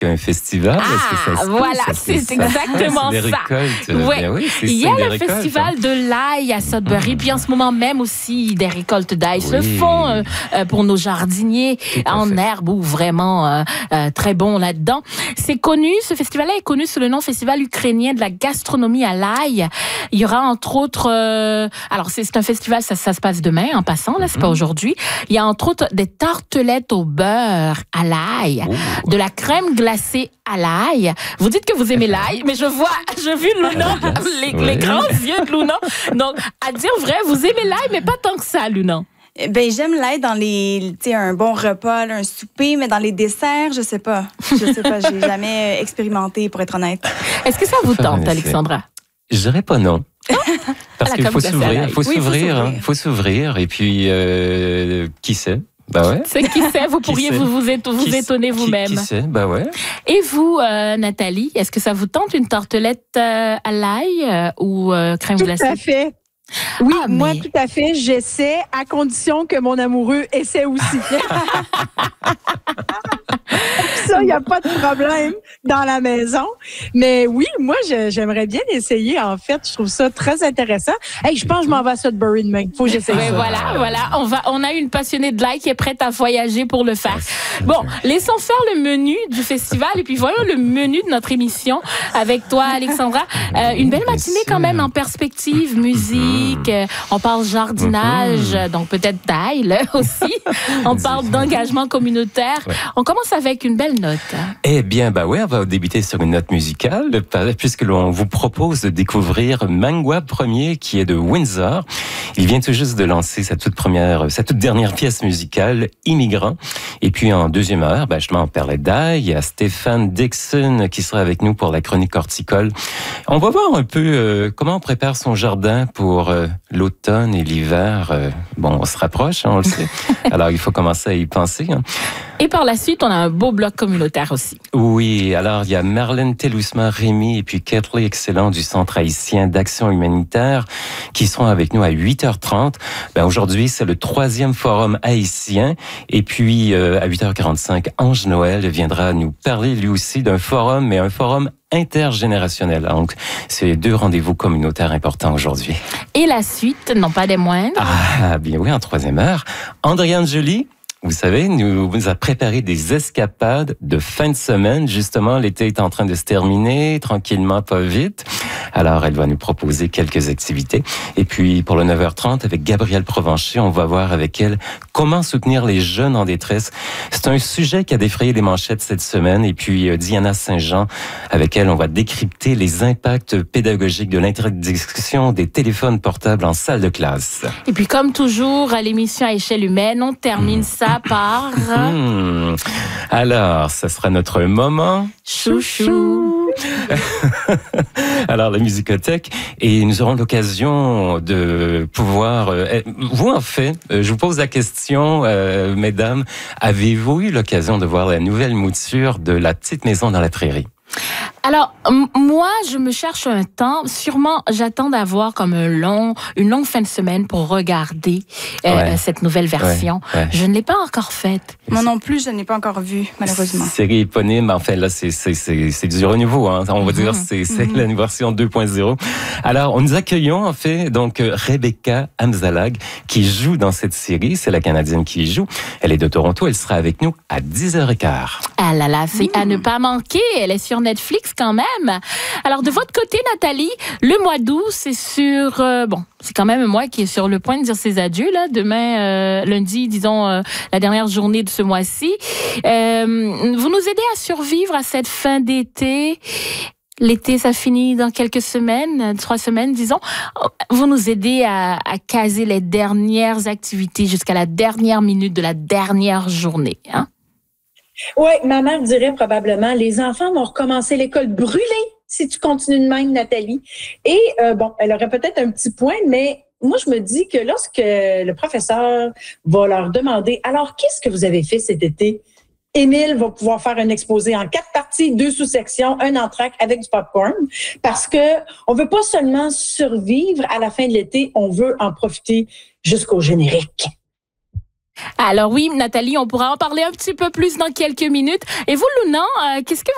un festival? Voilà, c'est exactement des ça. Récoltes. Ouais. Ben oui, Il y a le récoltes, festival de l'ail à Sudbury, puis en ce moment même aussi, des récoltes d'ail se font pour nos jardiniers en herbe ou vraiment très bon là-dedans. C'est connu, ce festival-là est connu sous le nom Festival ukrainien de la gastronomie à l'ail. Il y aura entre autres, alors c'est un festival, ça se passe demain en passant, là, c'est pas aujourd'hui. Il y a entre autres des tartelettes au beurre à l'ail, de la crème glacée à l'ail. Vous dites que vous aimez l'ail, mais j'ai vu Luna, les grands yeux de Luna. Donc, à dire vrai, vous aimez l'ail, mais pas tant que ça, Luna. Ben, j'aime l'ail dans un bon repas, là, un souper, mais dans les desserts, je sais pas. J'ai jamais expérimenté, pour être honnête. Est-ce que ça vous tente, Alexandra? Je dirais pas non. Parce qu'il faut s'ouvrir, et puis, qui sait? Ben ouais. C'est qui sait, vous pourriez vous étonner vous-même. Qui sait, ben ouais. Et vous, Nathalie, est-ce que ça vous tente une tartelette à l'ail ou crème glacée? Tout à fait. Oui, moi, tout à fait. J'essaie à condition que mon amoureux essaie aussi. Ça, il n'y a pas de problème dans la maison. Mais oui, moi, j'aimerais bien essayer. En fait, je trouve ça très intéressant. Hey, je pense que je m'en vais à Sudbury demain. Faut que j'essaye ça. Voilà. On a une passionnée de l'ail qui est prête à voyager pour le faire. Bon, laissons faire le menu du festival et puis voyons le menu de notre émission avec toi, Alexandra. Une belle matinée quand même en perspective, musique. On parle jardinage, donc peut-être d'ail là aussi. On parle d'engagement communautaire. On commence avec une belle note. Eh bien, on va débuter sur une note musicale, puisque l'on vous propose de découvrir Mangwa Premier, qui est de Windsor. Il vient tout juste de lancer sa toute dernière pièce musicale, Immigrant. Et puis, en deuxième heure, justement, on parlait d'ail. Il y a Stéphane Dixon qui sera avec nous pour la chronique horticole. On va voir un peu comment on prépare son jardin pour l'automne et l'hiver. On se rapproche, on le sait. Alors, il faut commencer à y penser. Et par la suite, on a un beau bloc communautaire aussi. Oui, alors il y a Marlène Telousma-Rémy et puis Kathleen Excellent du Centre haïtien d'action humanitaire qui seront avec nous à 8h30. Aujourd'hui, c'est le 3e forum haïtien. Et puis, à 8h45, Ange Noël viendra nous parler lui aussi d'un forum, mais un forum intergénérationnel. Donc, c'est 2 rendez-vous communautaires importants aujourd'hui. Et la suite, non pas des moindres. Ah, bien oui, en 3e heure, Andréane Joly. Vous savez, nous a préparé des escapades de fin de semaine. Justement, l'été est en train de se terminer, tranquillement, pas vite. Alors, elle va nous proposer quelques activités. Et puis, pour le 9h30, avec Gabrielle Provencher, on va voir avec elle comment soutenir les jeunes en détresse. C'est un sujet qui a défrayé les manchettes cette semaine. Et puis, Diana Saint-Jean, avec elle, on va décrypter les impacts pédagogiques de l'interdiction des téléphones portables en salle de classe. Et puis, comme toujours, à l'émission à échelle humaine, on termine ça par... Alors, ça sera notre moment chouchou. Alors, la musicothèque, et nous aurons l'occasion de pouvoir... vous, en fait, je vous pose la question, mesdames, avez-vous eu l'occasion de voir la nouvelle mouture de La Petite Maison dans la Prairie? Alors, moi, je me cherche un temps. Sûrement, j'attends d'avoir comme une longue fin de semaine pour regarder cette nouvelle version. Je ne l'ai pas encore faite. Moi non plus, je ne l'ai pas encore vue, malheureusement. Série éponyme, enfin là, c'est du renouveau. On va dire c'est la version 2.0. Alors, nous accueillons en fait donc Rebecca Amzalag qui joue dans cette série. C'est la Canadienne qui y joue. Elle est de Toronto. Elle sera avec nous à 10h15. Ah là là, c'est à ne pas manquer. Elle est sur Netflix quand même. Alors, de votre côté, Nathalie, le mois d'août, c'est sur... c'est quand même moi qui est sur le point de dire ses adieux, là. Demain, lundi, disons, la dernière journée de ce mois-ci. Vous nous aidez à survivre à cette fin d'été. L'été, ça finit dans quelques semaines, 3 semaines, disons. Vous nous aidez à caser les dernières activités jusqu'à la dernière minute de la dernière journée, hein? Oui, ma mère dirait probablement, les enfants vont recommencer l'école brûlée si tu continues de même, Nathalie. Et elle aurait peut-être un petit point, mais moi, je me dis que lorsque le professeur va leur demander, alors, qu'est-ce que vous avez fait cet été? Émile va pouvoir faire un exposé en 4 parties, 2 sous-sections, un entracte avec du popcorn, parce que on veut pas seulement survivre à la fin de l'été, on veut en profiter jusqu'au générique. Alors oui, Nathalie, on pourra en parler un petit peu plus dans quelques minutes. Et vous, Luna, qu'est-ce que